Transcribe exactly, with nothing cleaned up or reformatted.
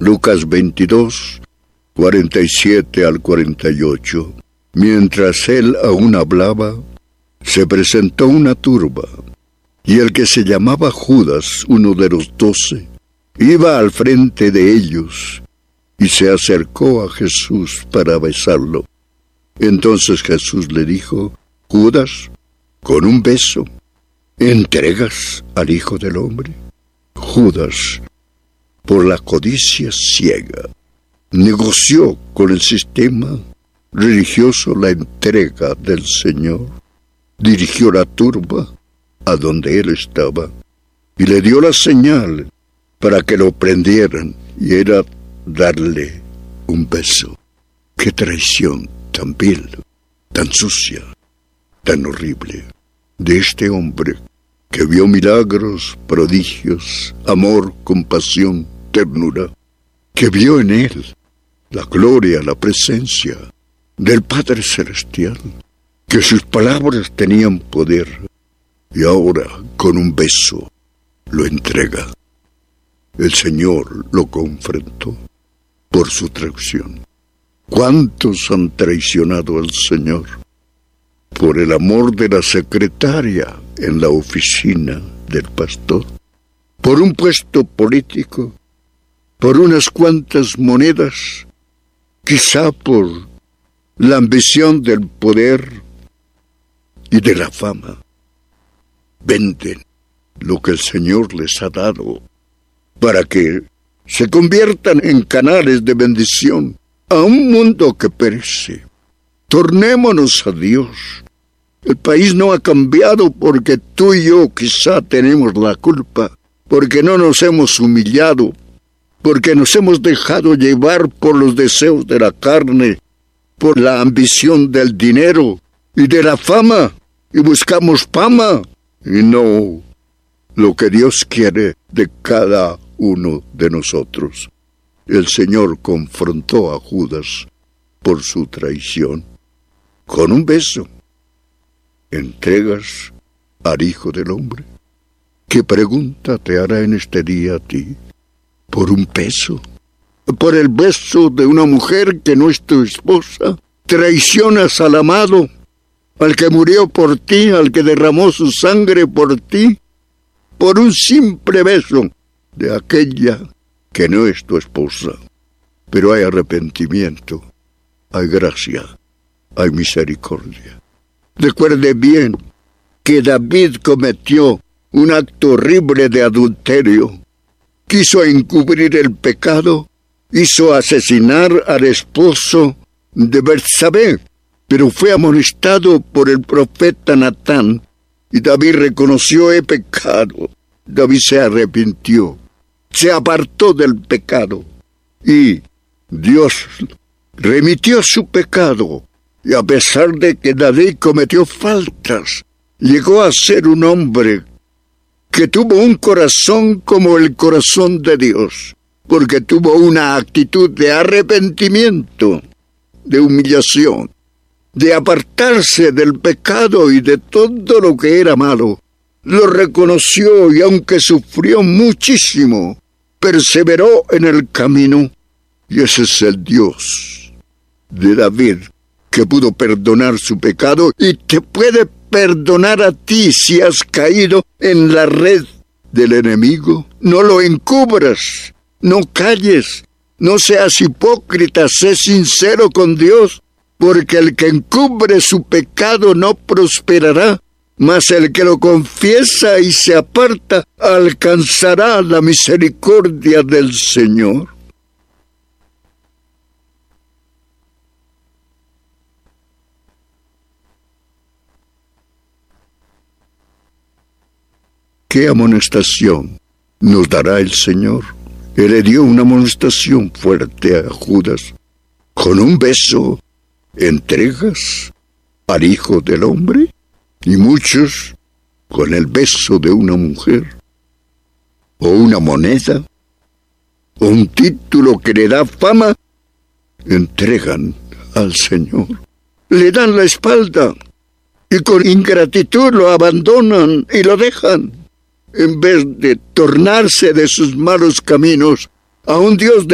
Lucas veintidós, cuarenta y siete al cuarenta y ocho. Mientras él aún hablaba, se presentó una turba, y el que se llamaba Judas, uno de los doce, iba al frente de ellos, y se acercó a Jesús para besarlo. Entonces Jesús le dijo: Judas, con un beso, ¿entregas al Hijo del Hombre? Judas, por la codicia ciega, negoció con el sistema religioso la entrega del Señor. Dirigió la turba a donde él estaba y le dio la señal para que lo prendieran, y era darle un beso. ¡Qué traición tan vil, tan sucia, tan horrible de este hombre que vio milagros, prodigios, amor, compasión, ternura, que vio en él la gloria, la presencia del Padre Celestial, que sus palabras tenían poder, y ahora con un beso lo entrega. El Señor lo confrontó por su traición. ¿Cuántos han traicionado al Señor por el amor de la secretaria en la oficina del pastor? Por un puesto político, por unas cuantas monedas, quizá por la ambición del poder y de la fama. Venden lo que el Señor les ha dado para que se conviertan en canales de bendición a un mundo que perece. Tornémonos a Dios. El país no ha cambiado porque tú y yo quizá tenemos la culpa, porque no nos hemos humillado, porque nos hemos dejado llevar por los deseos de la carne, por la ambición del dinero y de la fama, y buscamos fama, y no lo que Dios quiere de cada uno de nosotros. El Señor confrontó a Judas por su traición. Con un beso, ¿entregas al Hijo del Hombre? ¿Qué pregunta te hará en este día a ti? ¿Por un beso? ¿Por el beso de una mujer que no es tu esposa? ¿Traicionas al amado, al que murió por ti, al que derramó su sangre por ti? ¿Por un simple beso de aquella que no es tu esposa? Pero hay arrepentimiento, hay gracia, hay misericordia. Recuerde bien que David cometió un acto horrible de adulterio. Quiso encubrir el pecado, hizo asesinar al esposo de Betsabé, pero fue amonestado por el profeta Natán, y David reconoció el pecado. David se arrepintió, se apartó del pecado, y Dios remitió su pecado. Y a pesar de que David cometió faltas, llegó a ser un hombre que tuvo un corazón como el corazón de Dios, porque tuvo una actitud de arrepentimiento, de humillación, de apartarse del pecado y de todo lo que era malo. Lo reconoció, y aunque sufrió muchísimo, perseveró en el camino. Y ese es el Dios de David, que pudo perdonar su pecado y te puede perdonar a ti si has caído en la red del enemigo. No lo encubras, no calles, no seas hipócrita, sé sincero con Dios, porque el que encubre su pecado no prosperará, mas el que lo confiesa y se aparta alcanzará la misericordia del Señor. ¿Qué amonestación nos dará el Señor? Él le dio una amonestación fuerte a Judas. Con un beso, ¿entregas al Hijo del Hombre? Y muchos, con el beso de una mujer, o una moneda, o un título que le da fama, entregan al Señor. Le dan la espalda, y con ingratitud lo abandonan y lo dejan, en vez de tornarse de sus malos caminos a un Dios de